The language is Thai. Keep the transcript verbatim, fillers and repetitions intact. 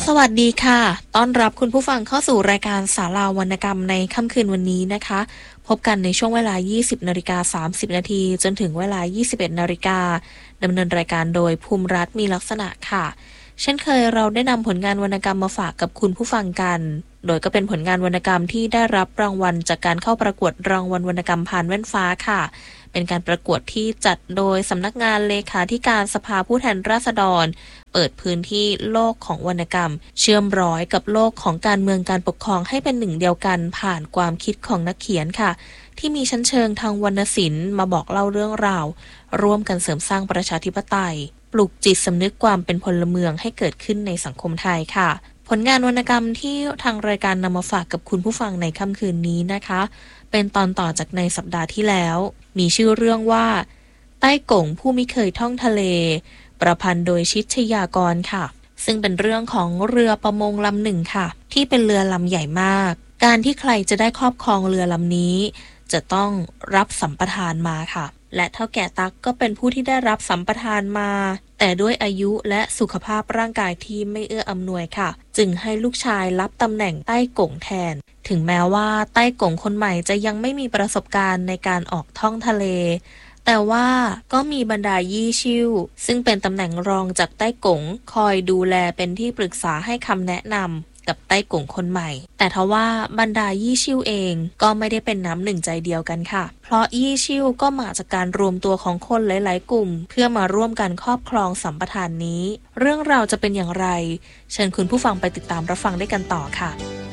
สวัสดีค่ะต้อนรับคุณผู้ฟังเข้าสู่รายการศาลาวรรณกรรมในค่ำคืนวันนี้นะคะพบกันในช่วงเวลา ยี่สิบนาฬิกาสามสิบนาทีจนถึงเวลา ยี่สิบเอ็ดนาฬิกาดำเนินรายการโดยภูมิรัตน์มีลักษณะค่ะเช่นเคยเราได้นำผลงานวรรณกรรมมาฝากกับคุณผู้ฟังกันโดยก็เป็นผลงานวรรณกรรมที่ได้รับรางวัลจากการเข้าประกวดรางวัลวรรณกรรมผ่านแว่นฟ้าค่ะเป็นการประกวดที่จัดโดยสำนักงานเลขาธิการสภาผู้แทนราษฎรเปิดพื้นที่โลกของวรรณกรรมเชื่อมร้อยกับโลกของการเมืองการปกครองให้เป็นหนึ่งเดียวกันผ่านความคิดของนักเขียนค่ะที่มีชั้นเชิงทางวรรณศิลป์มาบอกเล่าเรื่องราวร่วมกันเสริมสร้างประชาธิปไตยปลุกจิตสำนึกความเป็นพลเมืองให้เกิดขึ้นในสังคมไทยค่ะผลงานวรรณกรรมที่ทางรายการนำมาฝากกับคุณผู้ฟังในค่ำคืนนี้นะคะเป็นตอนต่อจากในสัปดาห์ที่แล้วมีชื่อเรื่องว่าใต้กงผู้ไม่เคยท่องทะเลประพันธ์โดยชิตชยากรค่ะซึ่งเป็นเรื่องของเรือประมงลำหนึ่งค่ะที่เป็นเรือลำใหญ่มากการที่ใครจะได้ครอบครองเรือลำนี้จะต้องรับสัมปทานมาค่ะและเฒ่าแก่ตั๊กก็เป็นผู้ที่ได้รับสัมปทานมาแต่ด้วยอายุและสุขภาพร่างกายที่ไม่เอื้ออำนวยค่ะจึงให้ลูกชายรับตำแหน่งใต้กงแทนถึงแม้ว่าใต้กงคนใหม่จะยังไม่มีประสบการณ์ในการออกท่องทะเลแต่ว่าก็มีบรรดายี่ชิ่วซึ่งเป็นตำแหน่งรองจากใต้กงคอยดูแลเป็นที่ปรึกษาให้คำแนะนำกับใต้กงคนใหม่แต่ทว่าบรรดายี่ชิ่วเองก็ไม่ได้เป็นน้ำหนึ่งใจเดียวกันค่ะเพราะยี่ชิ่วก็มาจากการรวมตัวของคนหลายๆกลุ่มเพื่อมาร่วมกันครอบครองสัมปทานนี้เรื่องราวจะเป็นอย่างไรเชิญคุณผู้ฟังไปติดตามรับฟังได้กันต่อค่ะ